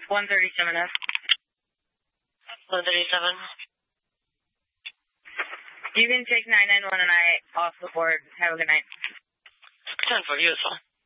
137F. 137. You can take 991 and I off the board. Have a good night. 10-4, useful.